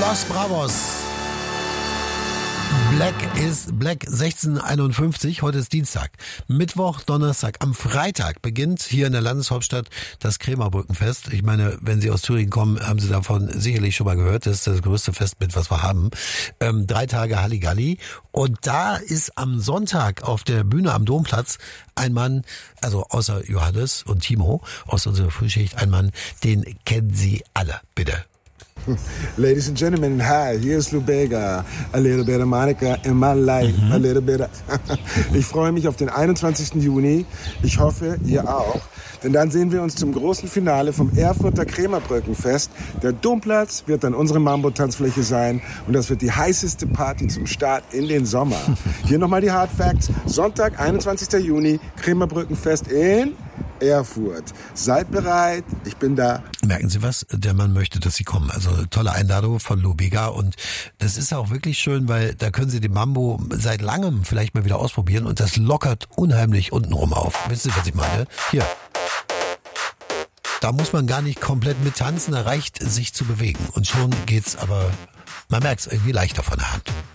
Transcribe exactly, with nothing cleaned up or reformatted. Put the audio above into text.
Los Bravos. Black ist Black sechzehn einundfünfzig. Heute ist Dienstag. Mittwoch, Donnerstag. Am Freitag beginnt hier in der Landeshauptstadt das Krämerbrückenfest. Ich meine, wenn Sie aus Thüringen kommen, haben Sie davon sicherlich schon mal gehört. Das ist das größte Fest mit, was wir haben. Ähm, drei Tage Halligalli. Und da ist am Sonntag auf der Bühne am Domplatz ein Mann, also außer Johannes und Timo aus unserer Frühschicht, ein Mann, den kennen Sie alle. Bitte. Ladies and gentlemen, hi, hier ist Lou Bega. A little bit of Monica in my life, mhm. a little bit of... Ich freue mich auf den einundzwanzigsten Juni. Ich hoffe, ihr auch. Denn dann sehen wir uns zum großen Finale vom Erfurter Krämerbrückenfest. Der Domplatz wird dann unsere Mambo-Tanzfläche sein. Und das wird die heißeste Party zum Start in den Sommer. Hier nochmal die Hard Facts. Sonntag, einundzwanzigsten Juni, Krämerbrückenfest in... Erfurt. Seid bereit, ich bin da. Merken Sie was? Der Mann möchte, dass Sie kommen. Also tolle Einladung von Lou Bega und das ist auch wirklich schön, weil da können Sie den Mambo seit langem vielleicht mal wieder ausprobieren und das lockert unheimlich untenrum auf. Wissen Sie, was ich meine? Hier. Da muss man gar nicht komplett mit tanzen, da reicht sich zu bewegen und schon geht's, aber man merkt's irgendwie leichter von der Hand.